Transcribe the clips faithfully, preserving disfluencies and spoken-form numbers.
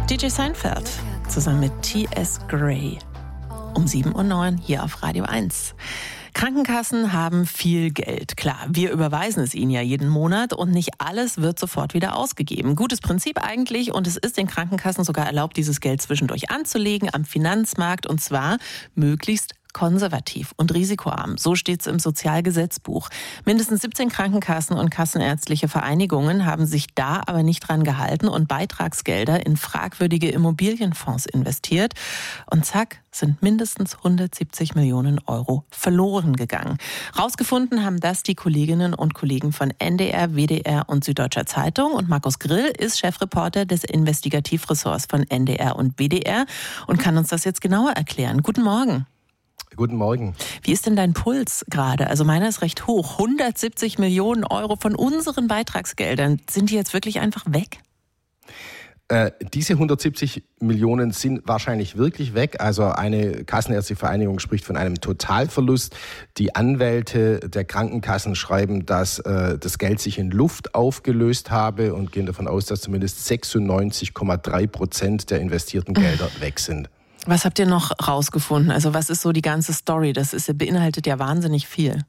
D J Seinfeld zusammen mit T S Gray. Um sieben Uhr neun hier auf Radio eins. Krankenkassen haben viel Geld. Klar, wir überweisen es ihnen ja jeden Monat und nicht alles wird sofort wieder ausgegeben. Gutes Prinzip eigentlich und es ist den Krankenkassen sogar erlaubt, dieses Geld zwischendurch anzulegen am Finanzmarkt und zwar möglichst konservativ und risikoarm. So steht es im Sozialgesetzbuch. Mindestens siebzehn Krankenkassen und kassenärztliche Vereinigungen haben sich da aber nicht dran gehalten und Beitragsgelder in fragwürdige Immobilienfonds investiert. Und zack, sind mindestens hundertsiebzig Millionen Euro verloren gegangen. Rausgefunden haben das die Kolleginnen und Kollegen von N D R, W D R und Süddeutscher Zeitung. Und Markus Grill ist Chefreporter des Investigativressorts von N D R und W D R und kann uns das jetzt genauer erklären. Guten Morgen. Guten Morgen. Wie ist denn dein Puls gerade? Also meiner ist recht hoch. hundertsiebzig Millionen Euro von unseren Beitragsgeldern. Sind die jetzt wirklich einfach weg? Äh, diese hundertsiebzig Millionen sind wahrscheinlich wirklich weg. Also eine Kassenärztliche Vereinigung spricht von einem Totalverlust. Die Anwälte der Krankenkassen schreiben, dass äh, das Geld sich in Luft aufgelöst habe und gehen davon aus, dass zumindest sechsundneunzig Komma drei Prozent der investierten Gelder weg sind. Was habt ihr noch rausgefunden? Also was ist so die ganze Story? Das ist, beinhaltet ja wahnsinnig viel.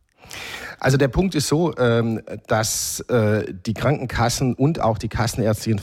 Also der Punkt ist so, dass die Krankenkassen und auch die kassenärztlichen